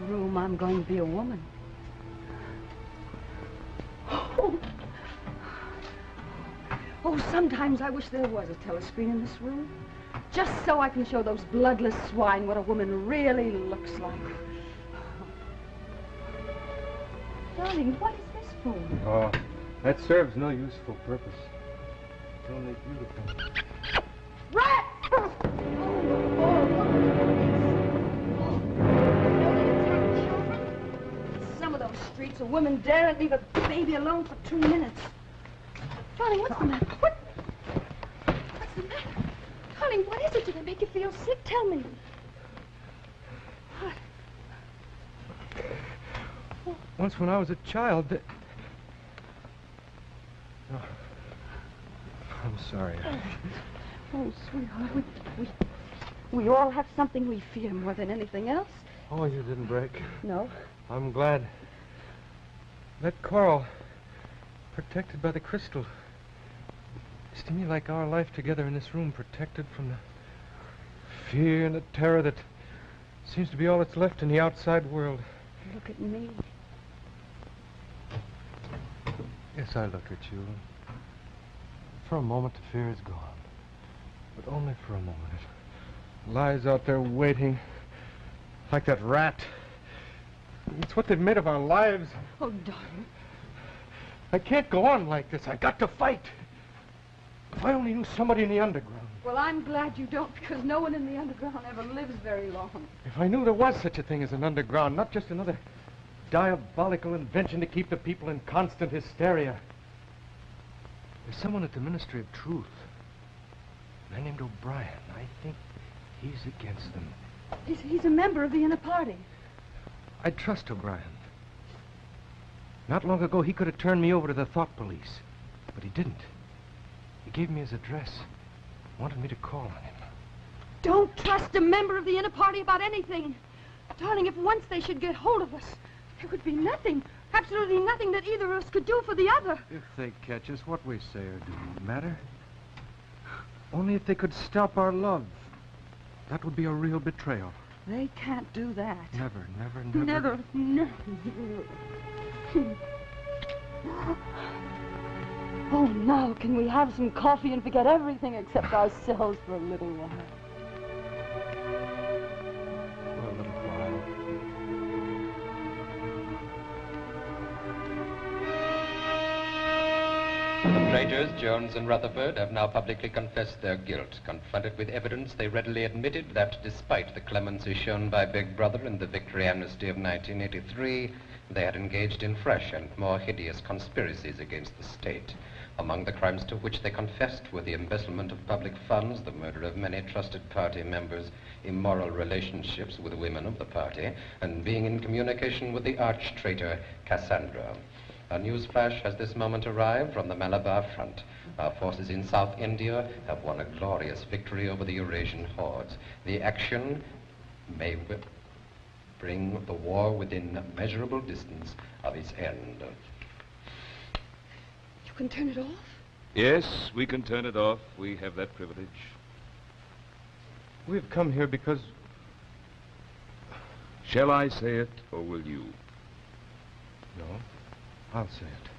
room, I'm going to be a woman. Oh, sometimes I wish there was a telescreen in this room. Just so I can show those bloodless swine what a woman really looks like. Darling, what is this for? Oh, that serves no useful purpose. It's only beautiful. Rat! Some of those streets, a woman daren't leave a baby alone for 2 minutes. Darling, what's the matter? What's the matter? Darling, what is it? Do they make you feel sick? Tell me. What? Once when I was a child, Oh, I'm sorry. Oh, sweetheart, we all have something we fear more than anything else. Oh, you didn't break. No. I'm glad. That coral, protected by the crystal, is to me like our life together in this room, protected from the fear and the terror that seems to be all that's left in the outside world. Look at me. Yes, I look at you. For a moment, the fear is gone. But only for a moment. It lies out there waiting, like that rat. It's what they've made of our lives. Oh, darling. I can't go on like this. I got to fight. If I only knew somebody in the underground. Well, I'm glad you don't, because no one in the underground ever lives very long. If I knew there was such a thing as an underground, not just another diabolical invention to keep the people in constant hysteria. There's someone at the Ministry of Truth, a man named O'Brien. I think he's against them. He's a member of the inner party. I trust O'Brien. Not long ago, he could have turned me over to the thought police, but he didn't. He gave me his address, wanted me to call on him. Don't trust a member of the inner party about anything. Darling, if once they should get hold of us, there would be nothing, absolutely nothing that either of us could do for the other. If they catch us, what we say or do won't matter. Only if they could stop our love. That would be a real betrayal. They can't do that. Never, never, never. Never, never. Oh, now can we have some coffee and forget everything except ourselves for a little while? For a little while. The traitors, Jones and Rutherford, have now publicly confessed their guilt. Confronted with evidence, they readily admitted that despite the clemency shown by Big Brother in the victory amnesty of 1983, they had engaged in fresh and more hideous conspiracies against the state. Among the crimes to which they confessed were the embezzlement of public funds, the murder of many trusted party members, immoral relationships with women of the party, and being in communication with the arch-traitor Cassandra. A news flash has this moment arrived from the Malabar front. Our forces in South India have won a glorious victory over the Eurasian hordes. The action may bring the war within a measurable distance of its end. You can turn it off? Yes, we can turn it off. We have that privilege. We've come here because... Shall I say it, or will you? No, I'll say it.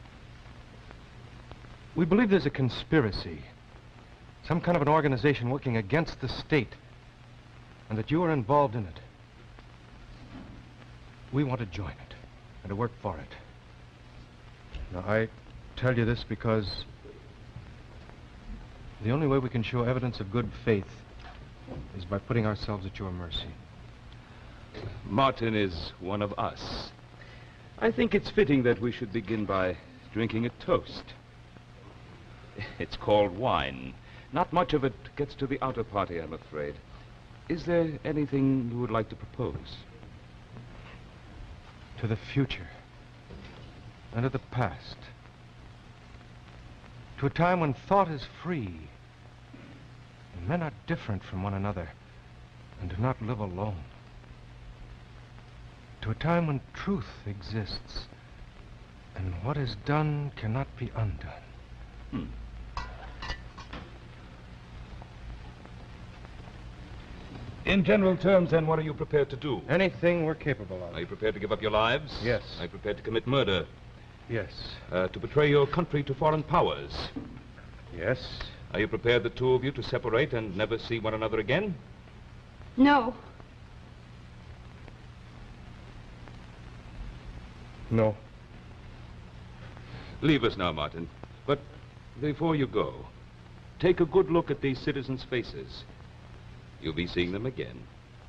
We believe there's a conspiracy. Some kind of an organization working against the state. And that you are involved in it. We want to join it. And to work for it. Now, I tell you this because the only way we can show evidence of good faith is by putting ourselves at your mercy. Martin is one of us. I think it's fitting that we should begin by drinking a toast. It's called wine. Not much of it gets to the outer party, I'm afraid. Is there anything you would like to propose? To the future. And to the past. To a time when thought is free. And men are different from one another. And do not live alone. To a time when truth exists. And what is done cannot be undone. In general terms, then, what are you prepared to do? Anything we're capable of. Are you prepared to give up your lives? Yes. Are you prepared to commit murder? Yes. To betray your country to foreign powers? Yes. Are you prepared, the two of you, to separate and never see one another again? No. No. Leave us now, Martin. But before you go, take a good look at these citizens' faces. You'll be seeing them again.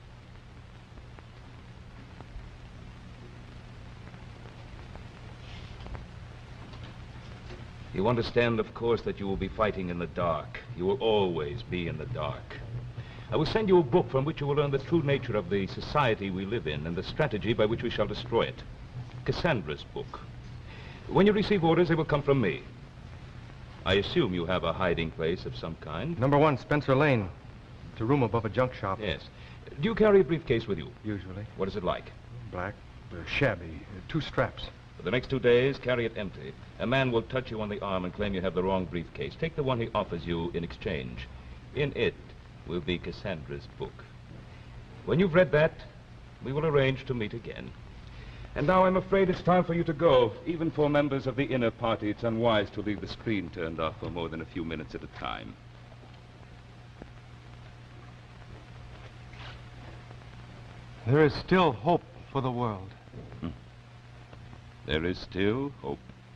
You understand, of course, that you will be fighting in the dark. You will always be in the dark. I will send you a book from which you will learn the true nature of the society we live in and the strategy by which we shall destroy it. Cassandra's book. When you receive orders, they will come from me. I assume you have a hiding place of some kind. Number 1, Spencer Lane. It's a room above a junk shop. Yes. Do you carry a briefcase with you? Usually. What is it like? Black, shabby, 2 straps. For the next 2 days, carry it empty. A man will touch you on the arm and claim you have the wrong briefcase. Take the one he offers you in exchange. In it will be Cassandra's book. When you've read that, we will arrange to meet again. And now I'm afraid it's time for you to go. Even for members of the inner party, it's unwise to leave the screen turned off for more than a few minutes at a time. There is still hope for the world. There is still hope.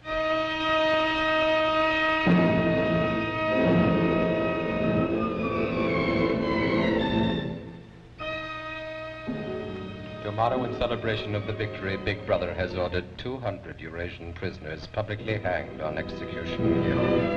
Tomorrow, in celebration of the victory, Big Brother has ordered 200 Eurasian prisoners publicly hanged on Execution Hill.